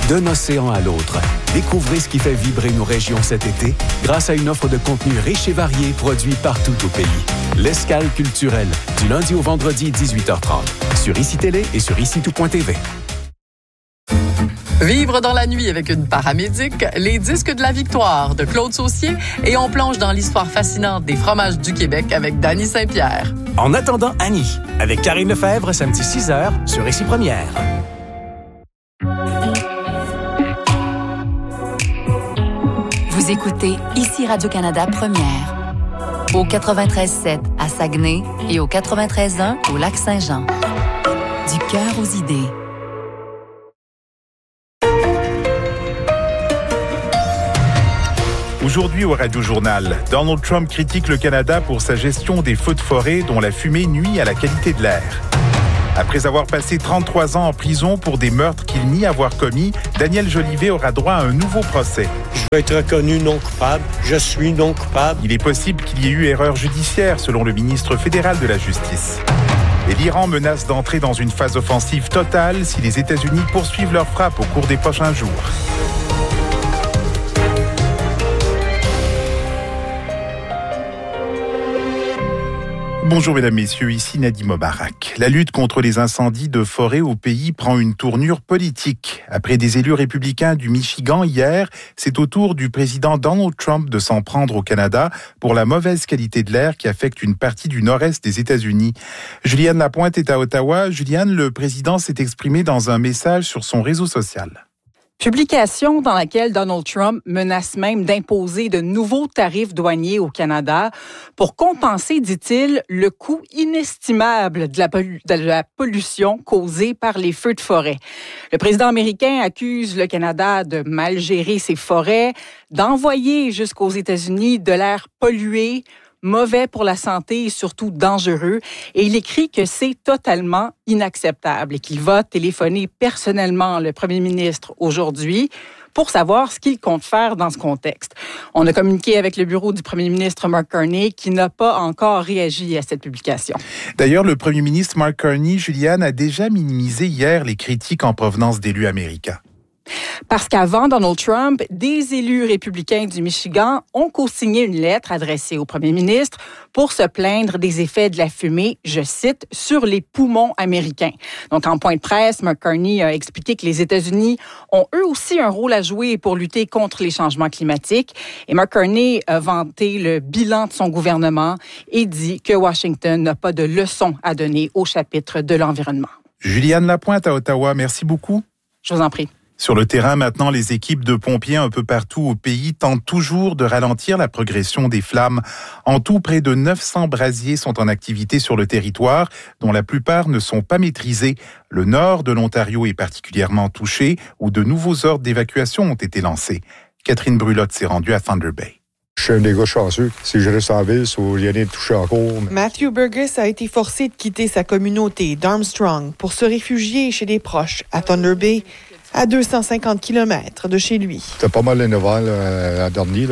D'un océan à l'autre, découvrez ce qui fait vibrer nos régions cet été grâce à une offre de contenu riche et varié produit partout au pays. L'Escale culturelle, du lundi au vendredi 18h30, sur ICI Télé et sur ICI-tout.tv. Vivre dans la nuit avec une paramédic, les disques de la victoire de Claude Saucier et on plonge dans l'histoire fascinante des fromages du Québec avec Dany Saint-Pierre. En attendant Annie, avec Karine Lefebvre, samedi 6h sur ICI Première. Vous écoutez ICI Radio-Canada Première. Au 93.7 à Saguenay et au 93.1 au Lac-Saint-Jean. Du cœur aux idées. Aujourd'hui au Radio-Journal, Donald Trump critique le Canada pour sa gestion des feux de forêt dont la fumée nuit à la qualité de l'air. Après avoir passé 33 ans en prison pour des meurtres qu'il nie avoir commis, Daniel Jolivet aura droit à un nouveau procès. Je vais être reconnu non coupable. Je suis non coupable. Il est possible qu'il y ait eu erreur judiciaire, selon le ministre fédéral de la Justice. Et l'Iran menace d'entrer dans une phase offensive totale si les États-Unis poursuivent leur frappe au cours des prochains jours. Bonjour mesdames, messieurs, ici Nadim Obarak. La lutte contre les incendies de forêt au pays prend une tournure politique. Après des élus républicains du Michigan hier, c'est au tour du président Donald Trump de s'en prendre au Canada pour la mauvaise qualité de l'air qui affecte une partie du nord-est des États-Unis. Juliane Lapointe est à Ottawa. Juliane, le président s'est exprimé dans un message sur son réseau social. Publication dans laquelle Donald Trump menace même d'imposer de nouveaux tarifs douaniers au Canada pour compenser, dit-il, le coût inestimable de la pollution causée par les feux de forêt. Le président américain accuse le Canada de mal gérer ses forêts, d'envoyer jusqu'aux États-Unis de l'air pollué, mauvais pour la santé et surtout dangereux. Et il écrit que c'est totalement inacceptable et qu'il va téléphoner personnellement le premier ministre aujourd'hui pour savoir ce qu'il compte faire dans ce contexte. On a communiqué avec le bureau du premier ministre Mark Carney qui n'a pas encore réagi à cette publication. D'ailleurs, le premier ministre Mark Carney, Juliane, a déjà minimisé hier les critiques en provenance d'élus américains. Parce qu'avant Donald Trump, des élus républicains du Michigan ont co-signé une lettre adressée au premier ministre pour se plaindre des effets de la fumée, je cite, sur les poumons américains. Donc, en point de presse, Mark Carney a expliqué que les États-Unis ont eux aussi un rôle à jouer pour lutter contre les changements climatiques. Et Mark Carney a vanté le bilan de son gouvernement et dit que Washington n'a pas de leçons à donner au chapitre de l'environnement. Juliane Lapointe à Ottawa, merci beaucoup. Je vous en prie. Sur le terrain, maintenant, les équipes de pompiers un peu partout au pays tentent toujours de ralentir la progression des flammes. En tout, près de 900 brasiers sont en activité sur le territoire, dont la plupart ne sont pas maîtrisés. Le nord de l'Ontario est particulièrement touché, où de nouveaux ordres d'évacuation ont été lancés. Catherine Brulotte s'est rendue à Thunder Bay. Je suis un des gars chanceux. Si je reste en ville, il n'y a rien de touché encore. Matthew Burgess a été forcé de quitter sa communauté d'Armstrong pour se réfugier chez des proches à Thunder Bay, à 250 km de chez lui. C'était pas mal l'énervant, la dernière.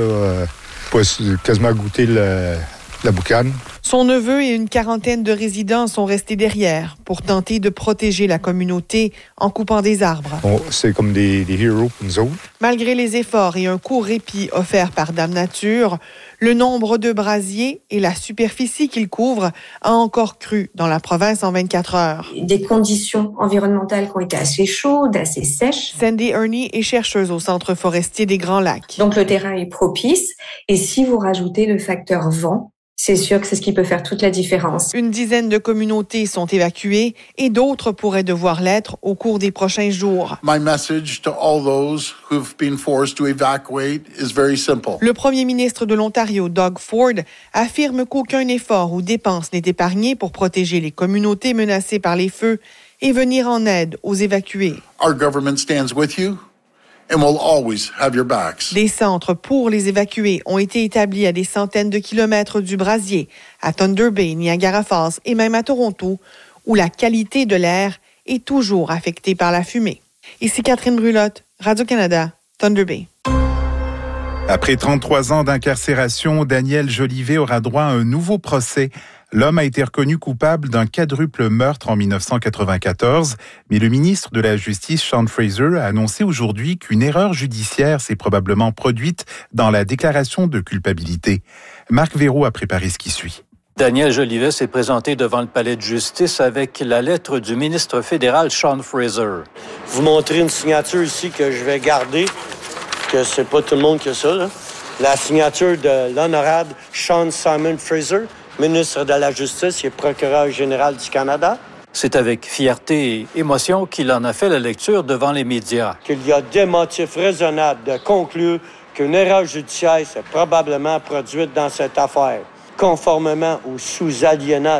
Quasiment goûté la boucane. Son neveu et une quarantaine de résidents sont restés derrière pour tenter de protéger la communauté en coupant des arbres. C'est comme des héros pour nous autres. Malgré les efforts et un court répit offert par Dame Nature, le nombre de brasiers et la superficie qu'ils couvrent a encore cru dans la province en 24 heures. Des conditions environnementales qui ont été assez chaudes, assez sèches. Sandy Ernie est chercheuse au Centre forestier des Grands Lacs. Donc le terrain est propice et si vous rajoutez le facteur vent, c'est sûr que c'est ce qui peut faire toute la différence. Une dizaine de communautés sont évacuées et d'autres pourraient devoir l'être au cours des prochains jours. My message to all those who've been forced to evacuate is very simple. Le premier ministre de l'Ontario, Doug Ford, affirme qu'aucun effort ou dépense n'est épargné pour protéger les communautés menacées par les feux et venir en aide aux évacués. Our government stands with you. And we'll always have your backs. Des centres pour les évacués ont été établis à des centaines de kilomètres du brasier, à Thunder Bay, Niagara Falls et même à Toronto, où la qualité de l'air est toujours affectée par la fumée. Ici Catherine Brulotte, Radio-Canada, Thunder Bay. Après 33 ans d'incarcération, Daniel Jolivet aura droit à un nouveau procès. L'homme a été reconnu coupable d'un quadruple meurtre en 1994, mais le ministre de la Justice, Sean Fraser, a annoncé aujourd'hui qu'une erreur judiciaire s'est probablement produite dans la déclaration de culpabilité. Marc Véraud a préparé ce qui suit. Daniel Jolivet s'est présenté devant le palais de justice avec la lettre du ministre fédéral Sean Fraser. Vous montrez une signature ici que je vais garder, que c'est pas tout le monde qui a ça, là. La signature de l'honorable Sean Simon Fraser, ministre de la Justice et procureur général du Canada. C'est avec fierté et émotion qu'il en a fait la lecture devant les médias. Qu'il y a des motifs raisonnables de conclure qu'une erreur judiciaire s'est probablement produite dans cette affaire. Conformément au sous-alinéa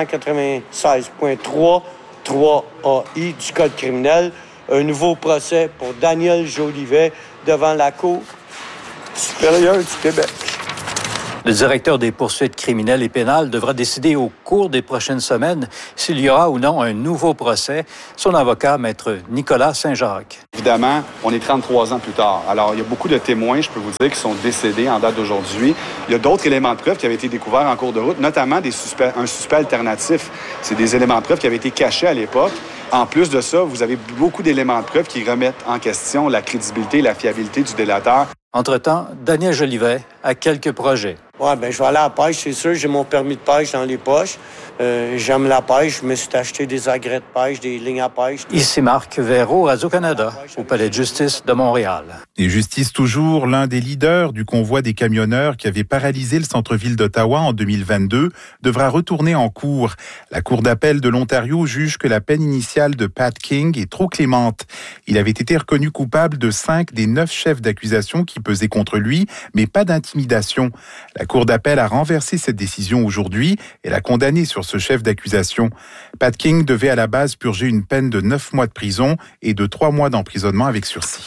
696.3.3ai du Code criminel, un nouveau procès pour Daniel Jolivet devant la Cour supérieure du Québec. Le directeur des poursuites criminelles et pénales devra décider au cours des prochaines semaines s'il y aura ou non un nouveau procès. Son avocat, maître Nicolas Saint-Jacques. Évidemment, on est 33 ans plus tard. Alors, il y a beaucoup de témoins, je peux vous dire, qui sont décédés en date d'aujourd'hui. Il y a d'autres éléments de preuve qui avaient été découverts en cours de route, notamment un suspect alternatif. C'est des éléments de preuve qui avaient été cachés à l'époque. En plus de ça, vous avez beaucoup d'éléments de preuve qui remettent en question la crédibilité et la fiabilité du délateur. Entre-temps, Daniel Jolivet a quelques projets. Ouais, je vais aller à la pêche, c'est sûr. J'ai mon permis de pêche dans les poches. J'aime la pêche. Je me suis acheté des agrès de pêche, des lignes à pêche. Ici Marc Véraud, Radio-Canada, au Palais de justice de Montréal. Et justice toujours, l'un des leaders du convoi des camionneurs qui avait paralysé le centre-ville d'Ottawa en 2022 devra retourner en cour. La Cour d'appel de l'Ontario juge que la peine initiale de Pat King est trop clémente. Il avait été reconnu coupable de 5 des 9 chefs d'accusation qui pesaient contre lui, mais pas d'intimidation. La Cour d'appel a renversé cette décision aujourd'hui et l'a condamné sur ce chef d'accusation. Pat King devait à la base purger une peine de 9 mois de prison et de 3 mois d'emprisonnement avec sursis.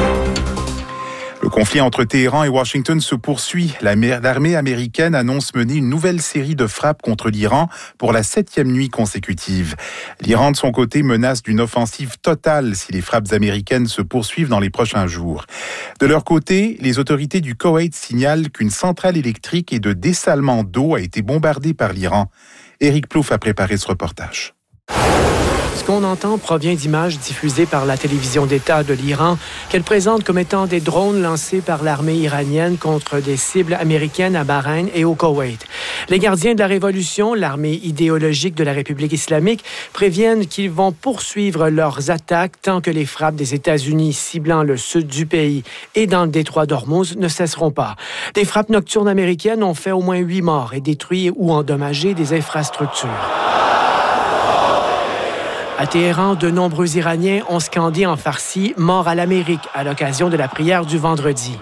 Le conflit entre Téhéran et Washington se poursuit. L'armée américaine annonce mener une nouvelle série de frappes contre l'Iran pour la 7e nuit consécutive. L'Iran, de son côté, menace d'une offensive totale si les frappes américaines se poursuivent dans les prochains jours. De leur côté, les autorités du Koweït signalent qu'une centrale électrique et de dessalement d'eau a été bombardée par l'Iran. Éric Plouffe a préparé ce reportage. Ce qu'on entend provient d'images diffusées par la télévision d'État de l'Iran, qu'elle présente comme étant des drones lancés par l'armée iranienne contre des cibles américaines à Bahreïn et au Koweït. Les gardiens de la Révolution, l'armée idéologique de la République islamique, préviennent qu'ils vont poursuivre leurs attaques tant que les frappes des États-Unis ciblant le sud du pays et dans le détroit d'Ormuz ne cesseront pas. Des frappes nocturnes américaines ont fait au moins 8 morts et détruit ou endommagé des infrastructures. À Téhéran, de nombreux Iraniens ont scandé en farsi « Mort à l'Amérique » à l'occasion de la prière du vendredi.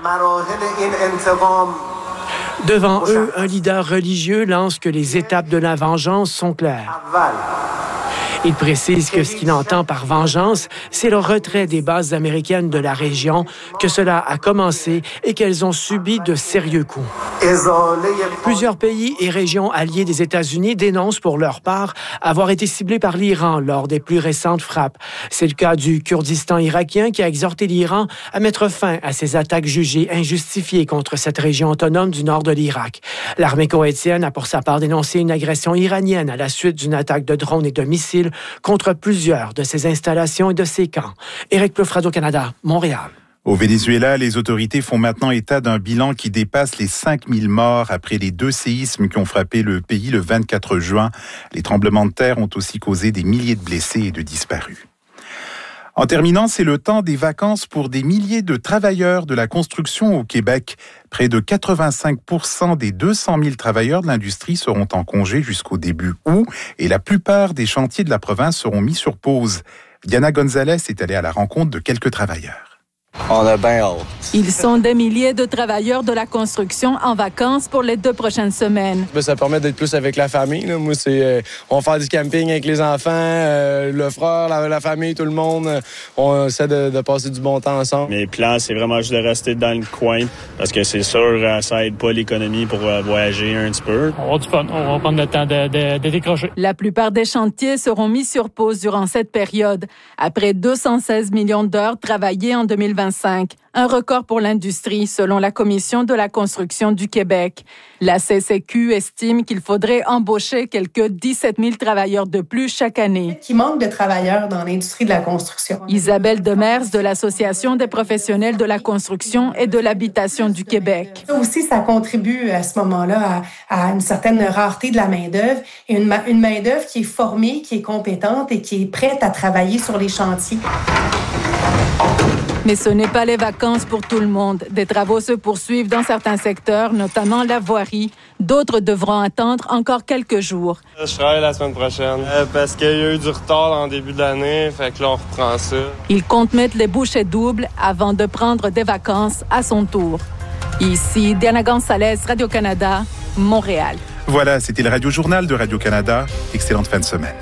Devant eux, un leader religieux lance que les étapes de la vengeance sont claires. Il précise que ce qu'il entend par vengeance, c'est le retrait des bases américaines de la région, que cela a commencé et qu'elles ont subi de sérieux coups. Plusieurs pays et régions alliés des États-Unis dénoncent pour leur part avoir été ciblés par l'Iran lors des plus récentes frappes. C'est le cas du Kurdistan irakien qui a exhorté l'Iran à mettre fin à ces attaques jugées injustifiées contre cette région autonome du nord de l'Irak. L'armée koweïtienne a pour sa part dénoncé une agression iranienne à la suite d'une attaque de drones et de missiles contre plusieurs de ses installations et de ses camps. Éric Plouffe, Radio-Canada, Montréal. Au Venezuela, les autorités font maintenant état d'un bilan qui dépasse les 5000 morts après les 2 séismes qui ont frappé le pays le 24 juin. Les tremblements de terre ont aussi causé des milliers de blessés et de disparus. En terminant, c'est le temps des vacances pour des milliers de travailleurs de la construction au Québec. Près de 85% des 200 000 travailleurs de l'industrie seront en congé jusqu'au début août et la plupart des chantiers de la province seront mis sur pause. Diana Gonzalez est allée à la rencontre de quelques travailleurs. On a bien hâte. Ils sont des milliers de travailleurs de la construction en vacances pour les 2 prochaines semaines. Ça permet d'être plus avec la famille. Là. Moi, on va faire du camping avec les enfants, le frère, la famille, tout le monde. On essaie de passer du bon temps ensemble. Mes plans, c'est vraiment juste de rester dans le coin parce que c'est sûr, ça aide pas l'économie pour voyager un petit peu. On va avoir du fun. On va prendre le temps de décrocher. La plupart des chantiers seront mis sur pause durant cette période. Après 216 millions d'heures travaillées en 2025, 2025, un record pour l'industrie selon la Commission de la construction du Québec. La CCQ estime qu'il faudrait embaucher quelques 17 000 travailleurs de plus chaque année. Il manque de travailleurs dans l'industrie de la construction. Isabelle Demers de l'Association des professionnels de la construction et de l'habitation du Québec. Ça aussi, ça contribue à ce moment-là à une certaine rareté de la main-d'œuvre et une main-d'œuvre qui est formée, qui est compétente et qui est prête à travailler sur les chantiers. Mais ce n'est pas les vacances pour tout le monde. Des travaux se poursuivent dans certains secteurs, notamment la voirie. D'autres devront attendre encore quelques jours. Je travaille la semaine prochaine parce qu'il y a eu du retard en début d'année, fait que là, on reprend ça. Il compte mettre les bouchées doubles avant de prendre des vacances à son tour. Ici, Diana Gonzalez, Radio-Canada, Montréal. Voilà, c'était le Radio-Journal de Radio-Canada. Excellente fin de semaine.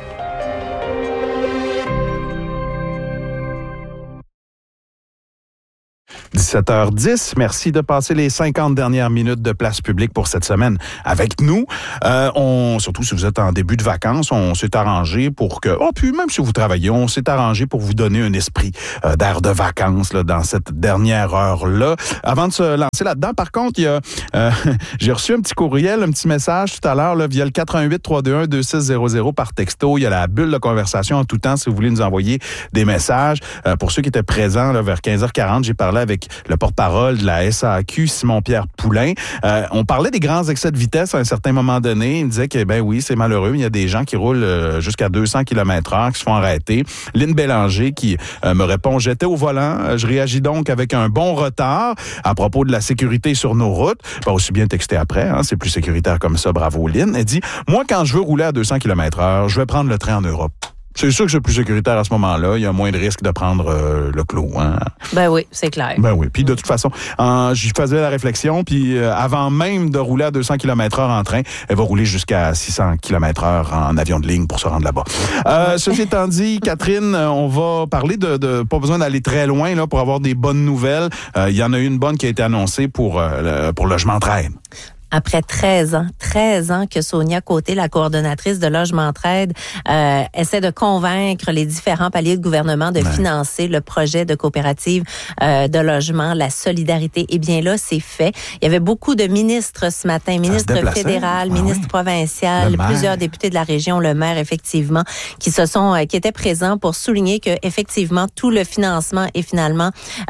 « 17h10, merci de passer les 50 dernières minutes de place publique pour cette semaine avec nous. Surtout si vous êtes en début de vacances, on s'est arrangé pour que... puis même si vous travaillez, on s'est arrangé pour vous donner un esprit d'air de vacances là, dans cette dernière heure-là. Avant de se lancer là-dedans, par contre, il y a, j'ai reçu un petit courriel, un petit message tout à l'heure là, via le 418-321-2600 par texto. Il y a la bulle de conversation en tout temps si vous voulez nous envoyer des messages. Pour ceux qui étaient présents là, vers 15h40, j'ai parlé avec le porte-parole de la SAQ, Simon-Pierre Poulain. On parlait des grands excès de vitesse à un certain moment donné. Il me disait que, ben oui, c'est malheureux, mais il y a des gens qui roulent jusqu'à 200 km/h, qui se font arrêter. Lynn Bélanger qui me répond, j'étais au volant, je réagis donc avec un bon retard à propos de la sécurité sur nos routes. Pas aussi bien texter après, hein, c'est plus sécuritaire comme ça, bravo Lynn. Elle dit, moi, quand je veux rouler à 200 km/h, je vais prendre le train en Europe. C'est sûr que c'est plus sécuritaire à ce moment-là. Il y a moins de risque de prendre le clou. Hein? Ben oui, c'est clair. Ben oui. Puis de toute façon, j'y faisais la réflexion, puis avant même de rouler à 200 km/h en train, elle va rouler jusqu'à 600 km/h en avion de ligne pour se rendre là-bas. Ceci étant dit, Catherine, on va parler de pas besoin d'aller très loin là pour avoir des bonnes nouvelles. Il y en a eu une bonne qui a été annoncée pour Logement Trade. Après 13 ans que Sonia Côté, la coordonnatrice de Logement Trade, essaie de convaincre les différents paliers de gouvernement de financer le projet de coopérative de logement, la solidarité. Eh bien là, c'est fait. Il y avait beaucoup de ministres ce matin, ministre fédéral, ministre provincial, plusieurs députés de la région, le maire effectivement, qui étaient présents pour souligner que effectivement tout le financement est finalement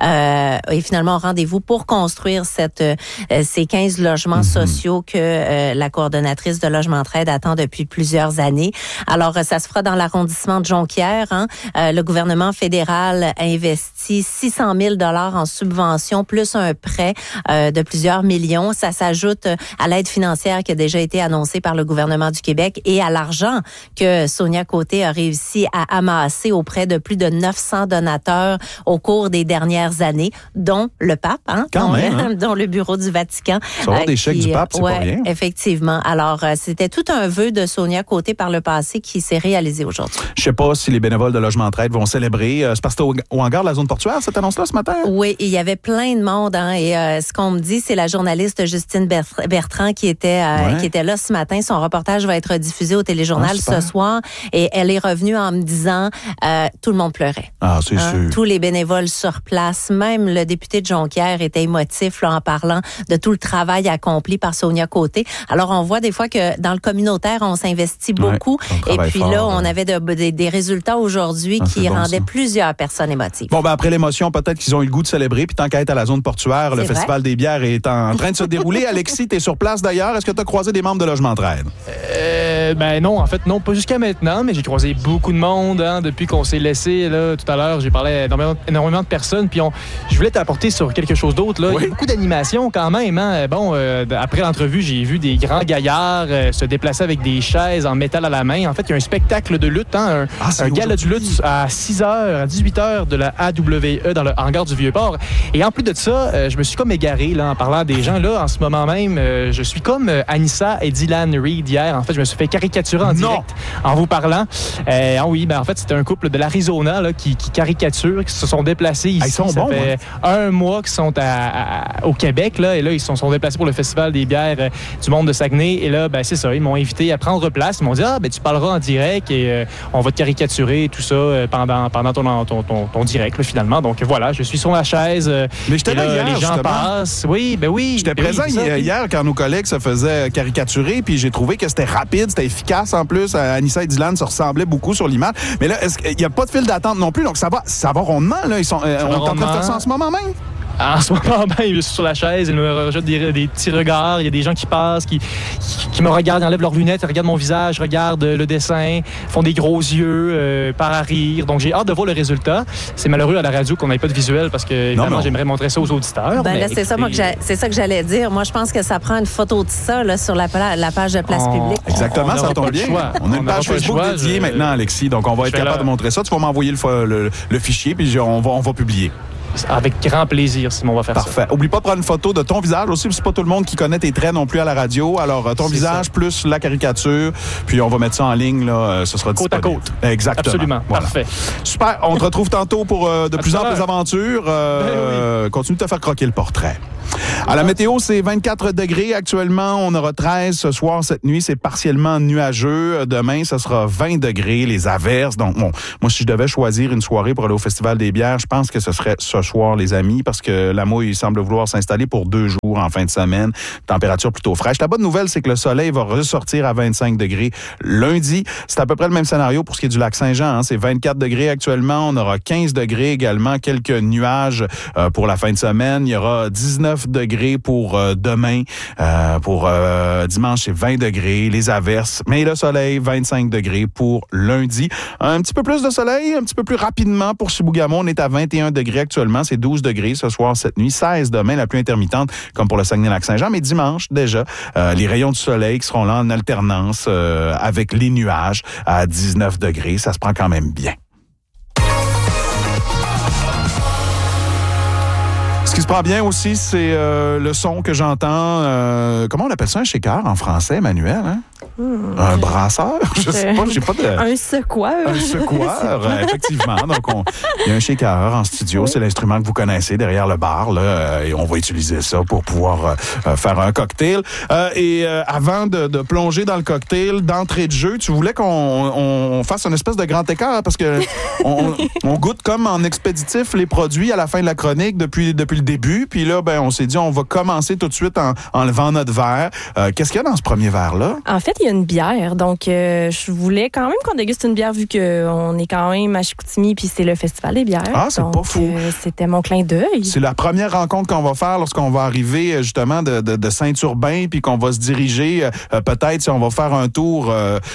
au rendez-vous pour construire ces 15 logements sociaux que la coordonnatrice de Logement Trade attend depuis plusieurs années. Alors, ça se fera dans l'arrondissement de Jonquière. Hein. Le gouvernement fédéral a investi 600 000 $ en subventions, plus un prêt de plusieurs millions. Ça s'ajoute à l'aide financière qui a déjà été annoncée par le gouvernement du Québec et à l'argent que Sonia Côté a réussi à amasser auprès de plus de 900 donateurs au cours des dernières années, dont le pape, dont le bureau du Vatican. Ça va avoir des chèques du pape, c'est pas rien. Effectivement. Alors, c'était tout un vœu de Sonia Côté par le passé qui s'est réalisé aujourd'hui. Je sais pas si les bénévoles de Logement Trade vont célébrer. C'est parce que c'était au hangar de la zone portuaire, cette annonce-là, ce matin? Oui, il y avait plein de monde. Hein, et ce qu'on me dit, c'est la journaliste Justine Bertrand qui était là ce matin. Son reportage va être diffusé au téléjournal ce soir. Et elle est revenue en me disant, tout le monde pleurait. Ah, c'est sûr. Tous les bénévoles sur place, même le député de Jonquière était émotif là, en parlant de tout le travail accompli par Sonia Côté. Alors, on voit des fois que dans le communautaire, on s'investit beaucoup. Et puis fort, là, on avait des résultats aujourd'hui qui rendaient plusieurs personnes émotives. Bon, après l'émotion, peut-être qu'ils ont eu le goût de célébrer. Puis tant qu'à être à la zone portuaire, le Festival des bières est en train de se dérouler. Alexis, tu es sur place d'ailleurs. Est-ce que tu as croisé des membres de Logement Trade? Non, en fait, non, pas jusqu'à maintenant, mais j'ai croisé beaucoup de monde depuis qu'on s'est laissé. Là, tout à l'heure, j'ai parlé énormément de personnes. Puis je voulais t'apporter sur quelque chose d'autre. Là. Oui. Il y a beaucoup d'animation quand même. Hein? Après l'entrevue, j'ai vu des grands gaillards se déplacer avec des chaises en métal à la main. En fait, il y a un spectacle de lutte, un gala de lutte à 6h, à 18h de la AWE dans le hangar du Vieux-Port. Et en plus de ça, je me suis comme égaré là, en parlant des gens. Là, en ce moment même, je suis comme Anissa et Dylan Reed hier. En fait, je me suis fait caricaturer en direct en vous parlant. Oui, en fait, c'était un couple de l'Arizona là, qui caricature, qui se sont déplacés ici. Ils sont bons, fait un mois qu'ils sont au Québec, là, et là, ils se sont déplacés pour le Festival des bières du monde de Saguenay. Et là, c'est ça, ils m'ont invité à prendre place. Ils m'ont dit, tu parleras en direct et on va te caricaturer et tout ça pendant ton direct, là, finalement. Donc voilà, je suis sur ma chaise. Mais j'étais là hier, les gens passent. Oui. J'étais présent hier quand nos collègues se faisaient caricaturer, puis j'ai trouvé que c'était rapide, c'était efficace en plus. Anissa et Dylan se ressemblaient beaucoup sur l'image. Mais là, il n'y a pas de file d'attente non plus, donc ça va rondement. Là. On est en train de faire ça en ce moment même. En ce moment, je suis sur la chaise, ils me rejettent des petits regards. Il y a des gens qui passent, qui me regardent, ils enlèvent leurs lunettes, ils regardent mon visage, regardent le dessin, font des gros yeux, partent à rire. Donc, j'ai hâte de voir le résultat. C'est malheureux à la radio qu'on n'ait pas de visuel parce que, évidemment, j'aimerais montrer ça aux auditeurs. C'est ça que j'allais dire. Moi, je pense que ça prend une photo de ça là, sur la page de Place Publique. Exactement, ça tombe bien. On a une page Facebook dédiée maintenant, Alexis. Donc, on va être capable de montrer ça. Tu vas m'envoyer le fichier, puis on va publier. Avec grand plaisir, Simon, on va faire ça. Parfait. Oublie pas de prendre une photo de ton visage aussi, c'est pas tout le monde qui connaît tes traits non plus à la radio. Alors, ton visage plus la caricature, puis on va mettre ça en ligne, là, ce sera disponible. Côte à côte. Exactement. Absolument. Voilà. Parfait. Super. On te retrouve tantôt pour de plus amples aventures. Continue de te faire croquer le portrait. À la météo, c'est 24 degrés actuellement. On aura 13 ce soir, cette nuit. C'est partiellement nuageux. Demain, ce sera 20 degrés, les averses. Donc, moi, si je devais choisir une soirée pour aller au Festival des bières, je pense que ce serait ce soir, les amis, parce que la mouille semble vouloir s'installer pour 2 jours en fin de semaine. Température plutôt fraîche. La bonne nouvelle, c'est que le soleil va ressortir à 25 degrés lundi. C'est à peu près le même scénario pour ce qui est du lac Saint-Jean. C'est 24 degrés actuellement. On aura 15 degrés également. Quelques nuages pour la fin de semaine. Il y aura 19 degrés pour demain. Pour dimanche, c'est 20 degrés. Les averses. Mais le soleil, 25 degrés pour lundi. Un petit peu plus de soleil, un petit peu plus rapidement pour Chibougamau. On est à 21 degrés actuellement. C'est 12 degrés ce soir, cette nuit. 16 demain, la pluie intermittente, comme pour le Saguenay-Lac-Saint-Jean. Mais dimanche, déjà, les rayons du soleil qui seront là en alternance avec les nuages à 19 degrés. Ça se prend quand même bien. Ce qui se prend bien aussi, c'est le son que j'entends. Comment on appelle ça, un shaker en français, Emmanuel? Hein? Un brasseur? Je sais pas, j'ai pas de... Un secoueur. Un secoueur, effectivement. Donc, il y a un shaker en studio. Oui. C'est l'instrument que vous connaissez derrière le bar, là, et on va utiliser ça pour pouvoir faire un cocktail. Et avant de plonger dans le cocktail, d'entrée de jeu, tu voulais qu'on fasse une espèce de grand écart, parce que on goûte comme en expéditif les produits à la fin de la chronique depuis le début. Puis là, on s'est dit, on va commencer tout de suite en levant notre verre. Qu'est-ce qu'il y a dans ce premier verre-là? En fait, il y a une bière. Donc, je voulais quand même qu'on déguste une bière vu qu'on est quand même à Chicoutimi puis c'est le Festival des bières. Ah, c'est pas fou. C'était mon clin d'œil. C'est la première rencontre qu'on va faire lorsqu'on va arriver justement de Saint-Urbain puis qu'on va se diriger, peut-être si on va faire un tour,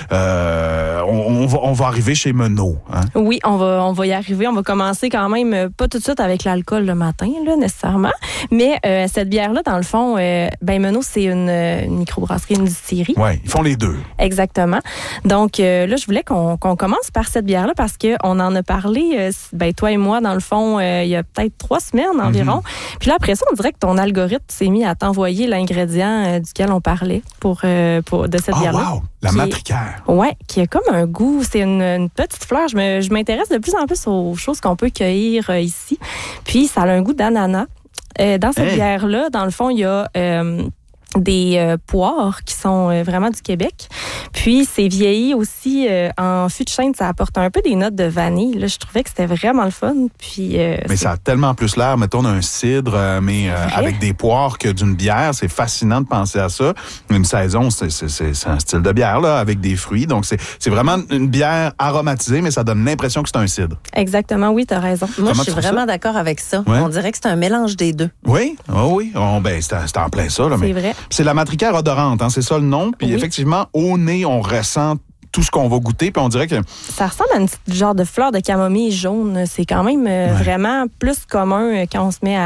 on va arriver chez Menot. Hein? Oui, on va y arriver. On va commencer quand même, pas tout de suite avec l'alcool le matin, là, nécessairement. Mais cette bière-là, dans le fond, Menot, c'est une microbrasserie, une distillerie. Oui, ils font les deux. Exactement. Donc, là, je voulais qu'on commence par cette bière-là parce qu'on en a parlé, toi et moi, dans le fond, il y a peut-être 3 semaines environ. Mm-hmm. Puis là, après ça, on dirait que ton algorithme s'est mis à t'envoyer l'ingrédient duquel on parlait de cette bière-là. Wow! La matricaire. Oui, qui a comme un goût. C'est une petite fleur. Je m'intéresse de plus en plus aux choses qu'on peut cueillir ici. Puis, ça a un goût d'ananas. Dans cette bière-là, dans le fond, il y a des poires qui sont vraiment du Québec. Puis, c'est vieilli aussi en fût de chêne. Ça apporte un peu des notes de vanille. Là, je trouvais que c'était vraiment le fun. Puis, mais ça a tellement plus l'air, mettons, d'un cidre, mais avec des poires que d'une bière. C'est fascinant de penser à ça. Une saison, c'est un style de bière, là, avec des fruits. Donc, c'est vraiment une bière aromatisée, mais ça donne l'impression que c'est un cidre. Exactement, oui, t'as raison. Moi, je suis vraiment d'accord avec ça. Ouais. On dirait que c'est un mélange des deux. Oui, oui. C'est en plein ça. Là, c'est vrai. C'est la matricaire odorante, hein, c'est ça le nom. Puis effectivement, au nez, on ressent tout ce qu'on va goûter, puis on dirait que... Ça ressemble à une petite genre de fleur de camomille jaune. C'est quand même vraiment plus commun quand on se met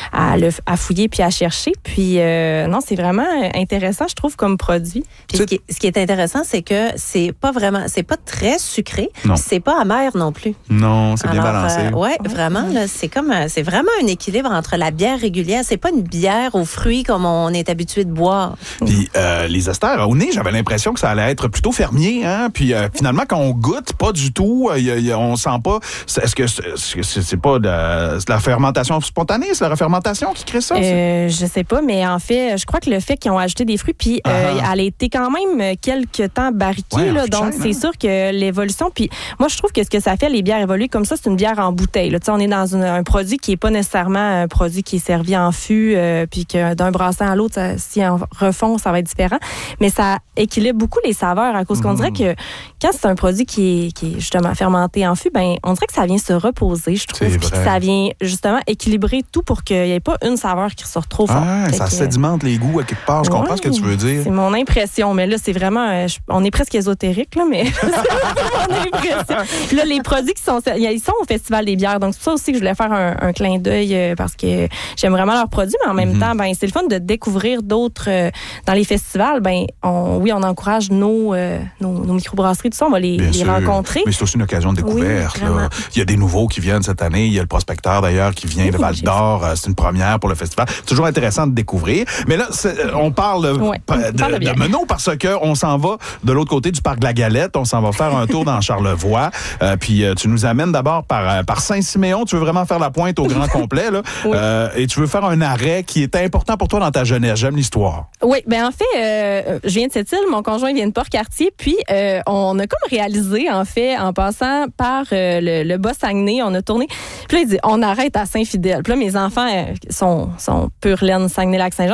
à fouiller puis à chercher. Puis non, c'est vraiment intéressant, je trouve, comme produit. Puis ce qui est intéressant, c'est que c'est pas très sucré, non. Puis c'est pas amer non plus. Non, c'est bien balancé. Oui, vraiment, là, c'est vraiment un équilibre entre la bière régulière. C'est pas une bière aux fruits comme on est habitué de boire. Puis les esters, au nez, j'avais l'impression que ça allait être plutôt fermier, hein. Puis finalement, quand on goûte, pas du tout, on sent pas. Est-ce que c'est pas de la fermentation spontanée, c'est la refermentation qui crée ça? Je sais pas, mais en fait, je crois que le fait qu'ils ont ajouté des fruits, puis elle a été quand même quelques temps barriquée, là, donc c'est sûr que l'évolution. Puis moi, je trouve que ce que ça fait, les bières évoluées comme ça, c'est une bière en bouteille. Là. On est dans un produit qui est pas nécessairement un produit qui est servi en fût, puis que d'un brassin à l'autre, si on refond, ça va être différent. Mais ça équilibre beaucoup les saveurs à cause qu'on dirait que quand c'est un produit qui est justement fermenté en fût, ben on dirait que ça vient se reposer, je trouve, puis que ça vient justement équilibrer tout pour qu'il n'y ait pas une saveur qui ressort trop fort. Ça sédimente les goûts à quelque part. Je comprends ce que tu veux dire. C'est mon impression, mais là, c'est vraiment... on est presque ésotérique, là, mais c'est mon impression. Puis là, les produits ils sont au Festival des bières, donc c'est ça aussi que je voulais faire un clin d'œil parce que j'aime vraiment leurs produits, mais en même temps, ben c'est le fun de découvrir d'autres... dans les festivals, ben on encourage nos microbrasseries, tout ça, on va les rencontrer. Mais c'est aussi une occasion de découverte. Oui, là. Il y a des nouveaux qui viennent cette année. Il y a le Prospecteur, d'ailleurs, qui vient de Val-d'Or. C'est une première pour le festival. C'est toujours intéressant de découvrir. Mais là, on parle de Menot parce qu'on s'en va de l'autre côté du parc de la Galette. On s'en va faire un tour dans Charlevoix. Puis tu nous amènes d'abord par Saint-Siméon. Tu veux vraiment faire la pointe au grand complet. Là. Oui. Et tu veux faire un arrêt qui est important pour toi dans ta jeunesse. J'aime l'histoire. Oui, bien en fait, je viens de cette île. Mon conjoint vient de Port-Cartier. Puis on a comme réalisé, en fait, en passant par le Bas-Saguenay, on a tourné. Puis là, il dit, on arrête à Saint-Fidèle. Puis là, mes enfants sont pure laine Saguenay-Lac-Saint-Jean.